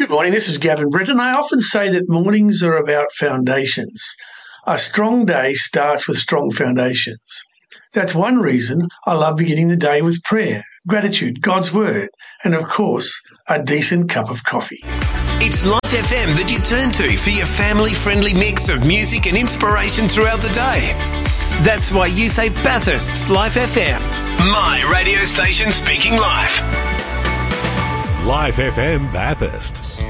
morning, this is Gavin Britton. I often say that mornings are about foundations. A strong day starts with strong foundations. That's one reason I love beginning the day with prayer, gratitude, God's word, and of course, a decent cup of coffee. It's Life FM that you turn to for your family-friendly mix of music and inspiration throughout the day. That's why you say Bathurst's Life FM. My radio station speaking life. Life FM Bathurst.